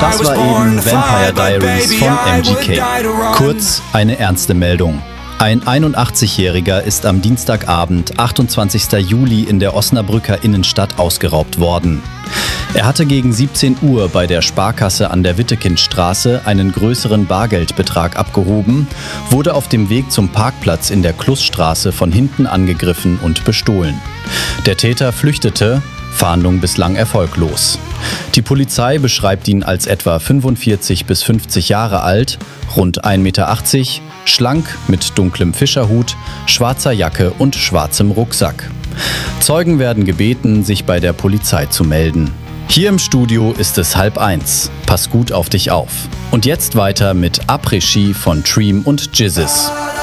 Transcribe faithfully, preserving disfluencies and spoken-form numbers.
Das war eben Vampire Diaries von M G K. Kurz eine ernste Meldung. Ein einundachtzigjähriger ist am Dienstagabend, achtundzwanzigsten Juli, in der Osnabrücker Innenstadt ausgeraubt worden. Er hatte gegen siebzehn Uhr bei der Sparkasse an der Wittekindstraße einen größeren Bargeldbetrag abgehoben, wurde auf dem Weg zum Parkplatz in der Klussstraße von hinten angegriffen und bestohlen. Der Täter flüchtete, Fahndung bislang erfolglos. Die Polizei beschreibt ihn als etwa fünfundvierzig bis fünfzig Jahre alt, rund ein Meter achtzig, schlank mit dunklem Fischerhut, schwarzer Jacke und schwarzem Rucksack. Zeugen werden gebeten, sich bei der Polizei zu melden. Hier im Studio ist es halb eins. Pass gut auf dich auf. Und jetzt weiter mit Après-Ski von Treem und Jizzes.